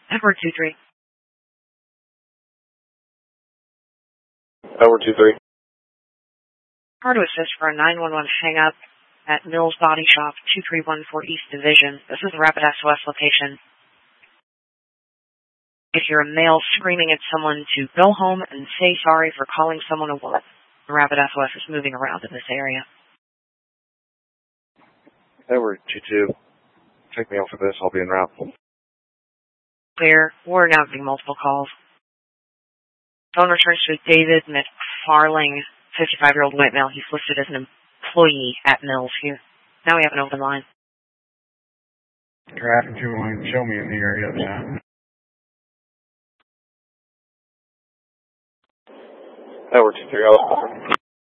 Edward 2-3. Edward 2-3. Car to assist for a 911 hang-up at Mills Body Shop, 2314 East Division. This is the Rapid SOS location. If you're a male screaming at someone to go home and say sorry for calling someone a woman, the Rapid SOS is moving around in this area. Edward 2-2. Take me out for this. I'll be en route. Clear. We're now getting multiple calls. Phone returns to David McFarling, 55-year-old white male. He's listed as an employee at Mills here. Now we have an open line. Traffic 2-1, show me in the area uptown. Edward 2-3.